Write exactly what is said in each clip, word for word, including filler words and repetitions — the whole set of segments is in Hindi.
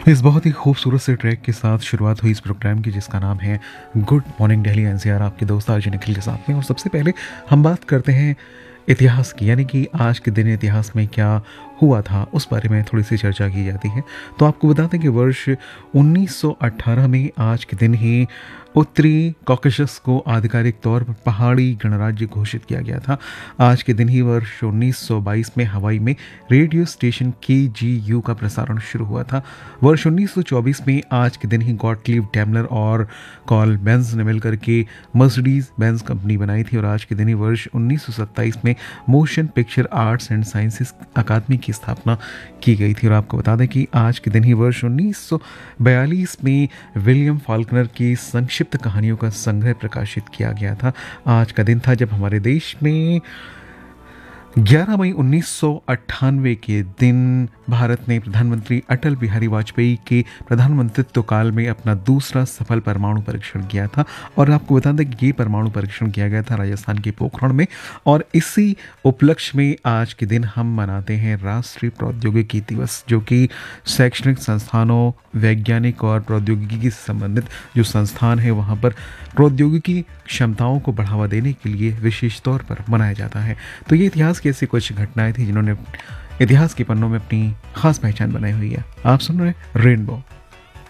इस बहुत ही खूबसूरत से ट्रैक के साथ शुरुआत हुई इस प्रोग्राम की, जिसका नाम है गुड मॉर्निंग दिल्ली एनसीआर, आपके दोस्त आरजे निखिल के साथ में। और सबसे पहले हम बात करते हैं इतिहास की, यानी कि आज के दिन इतिहास में क्या हुआ था उस बारे में थोड़ी सी चर्चा की जाती है। तो आपको बता दें कि वर्ष उन्नीस सौ अठारह में आज के दिन ही उत्तरी कॉकेशस को आधिकारिक तौर पर पहाड़ी गणराज्य घोषित किया गया था। आज के दिन ही वर्ष उन्नीस सौ बाईस में हवाई में रेडियो स्टेशन के जी यू का प्रसारण शुरू हुआ था। वर्ष उन्नीस सौ चौबीस में आज के दिन ही गॉटलीब डेमलर और कॉल बेंज ने मिलकर के मर्सिडीज बेंज कंपनी बनाई थी। और आज के दिन ही वर्ष उन्नीस सौ सत्ताईस में motion picture arts and sciences अकादमी की स्थापना की गई थी। और आपको बता दें कि आज के दिन ही वर्ष उन्नीस सौ बयालीस में विलियम फाल्कनर की संक्षिप्त कहानियों का संग्रह प्रकाशित किया गया था। आज का दिन था जब हमारे देश में ग्यारह मई उन्नीस सौ अट्ठानवे के दिन भारत ने प्रधानमंत्री अटल बिहारी वाजपेयी के प्रधानमंत्रित्व काल में अपना दूसरा सफल परमाणु परीक्षण किया था। और आपको बता दें कि ये परमाणु परीक्षण किया गया था राजस्थान के पोखरण में। और इसी उपलक्ष्य में आज के दिन हम मनाते हैं राष्ट्रीय प्रौद्योगिकी दिवस, जो कि शैक्षणिक संस्थानों, वैज्ञानिक और प्रौद्योगिकी से संबंधित जो संस्थान है वहाँ पर प्रौद्योगिकी क्षमताओं को बढ़ावा देने के लिए विशेष तौर पर मनाया जाता है। तो ये इतिहास की ऐसी कुछ घटनाएं थी जिन्होंने इतिहास के पन्नों में अपनी खास पहचान बनाई हुई है। आप सुन रहे हैं रेनबो।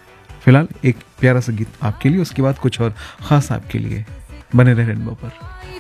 फिलहाल एक प्यारा सा गीत आपके लिए, उसके बाद कुछ और खास आपके लिए। बने रहे रेनबो पर।